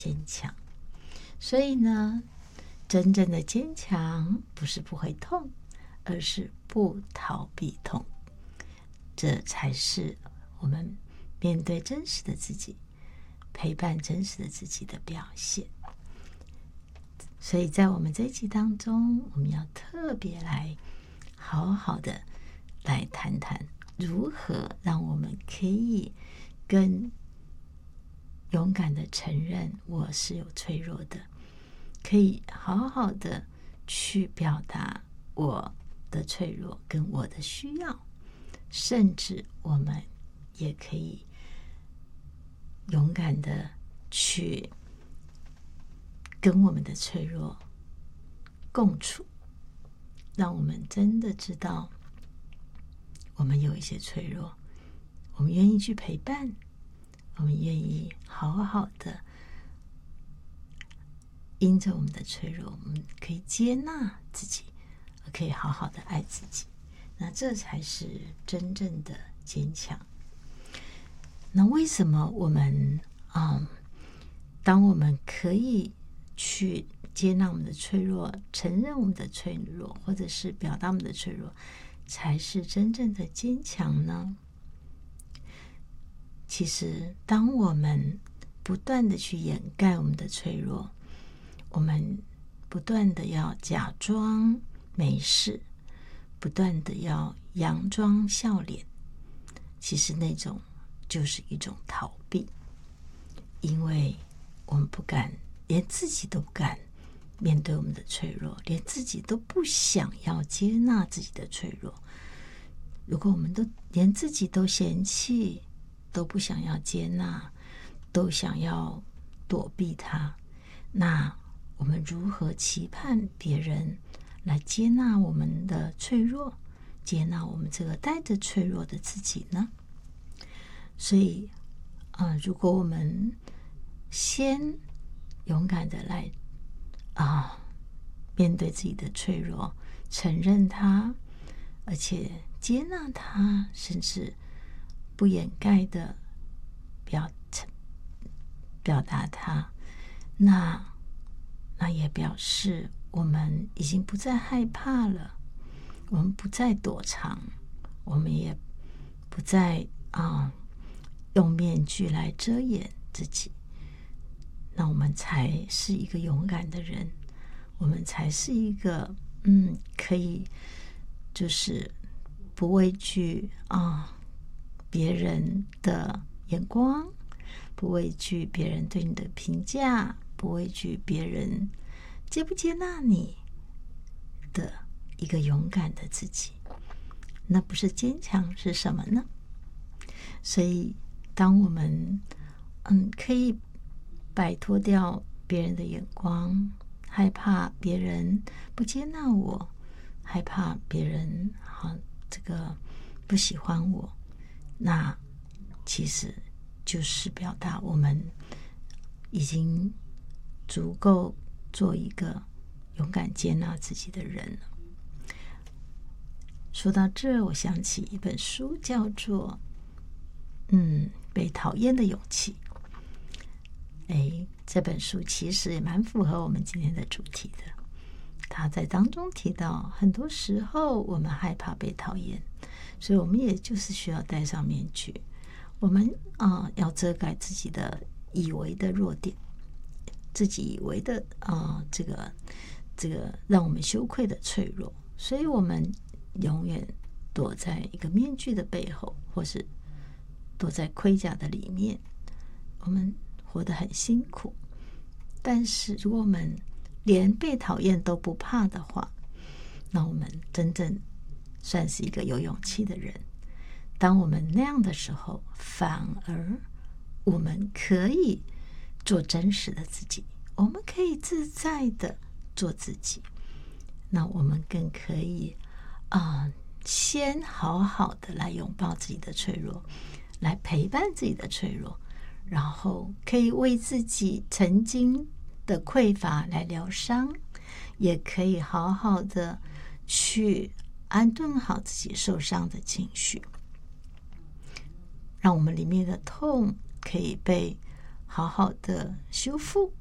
坚强。所以呢，真正的坚强不是不会痛，而是不逃避痛。这才是我们面对真实的自己，陪伴真实的自己的表现。所以在我们这一集当中，我们要特别来好好的来谈谈，如何让我们可以更勇敢的承认我是有脆弱的，可以好好的去表达我的脆弱跟我的需要，甚至我们也可以勇敢的去跟我们的脆弱共处，让我们真的知道我们有一些脆弱，我们愿意去陪伴，我们愿意好好的因着我们的脆弱，我们可以接纳自己，可以好好的爱自己。那这才是真正的坚强。那为什么我们当我们可以去接纳我们的脆弱，承认我们的脆弱，或者是表达我们的脆弱，才是真正的坚强呢？其实当我们不断的去掩盖我们的脆弱，我们不断的要假装没事，不断的要佯装笑脸，其实那种就是一种逃避。因为我们不敢，连自己都不敢面对我们的脆弱，连自己都不想要接纳自己的脆弱。如果我们都连自己都嫌弃，都不想要接纳，都想要躲避它，那我们如何期盼别人来接纳我们的脆弱，接纳我们这个带着脆弱的自己呢？所以如果我们先勇敢的来面对自己的脆弱，承认它，而且接纳它，甚至不掩盖的表达它，那也表示我们已经不再害怕了，我们不再躲藏，我们也不再用面具来遮掩自己。那我们才是一个勇敢的人，我们才是一个可以就是不畏惧别人的眼光，不畏惧别人对你的评价，不畏惧别人接不接纳你的一个勇敢的自己。那不是坚强是什么呢？所以当我们可以摆脱掉别人的眼光，害怕别人不接纳我，害怕别人不喜欢我，那其实就是表达我们已经足够做一个勇敢接纳自己的人了。说到这，我想起一本书，叫做被讨厌的勇气。这本书其实也蛮符合我们今天的主题的。他在当中提到，很多时候我们害怕被讨厌，所以我们也就是需要戴上面具。我们要遮盖自己的以为的弱点，自己以为的这个让我们羞愧的脆弱，所以我们永远躲在一个面具的背后，或是躲在盔甲的里面，我们活得很辛苦。但是如果我们连被讨厌都不怕的话，那我们真正算是一个有勇气的人。当我们那样的时候，反而我们可以做真实的自己，我们可以自在的做自己。那我们更可以先好好的来拥抱自己的脆弱，来陪伴自己的脆弱，然后可以为自己曾经的匮乏来疗伤，也可以好好的去安顿好自己受伤的情绪，让我们里面的痛可以被好好的修复